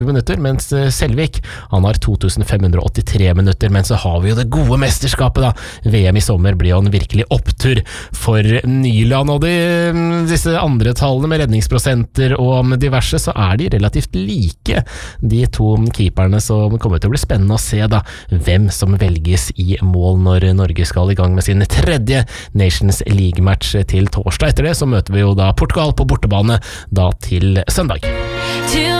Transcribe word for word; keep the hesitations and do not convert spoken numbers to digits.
minutter, mens Selvik, han har to tusen fem hundre åttitre minutter, men så har vi jo det gode mesterskapet da. V M i sommer blir jo en virkelig opptur for Nyland, og de, disse andre tallene med redningsprosenter og diverse, så er de relativt like, de to keeperne, så det kommer til å bli spennende å se da, hvem som velges i mål når Norge skal i gang med sin tredje Nations League-match til torsdag. Etter det så møter vi jo da Portugal på bortebane da til søndag.